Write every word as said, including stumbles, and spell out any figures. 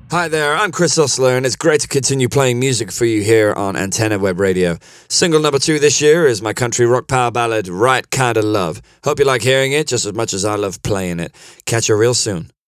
Hi there, I'm Chris Usler, and it's great to continue playing music for you here on Antenna Web Radio. Single number two this year is my country rock power ballad, Right Kinda Love. Hope you like hearing it just as much as I love playing it. Catch you real soon.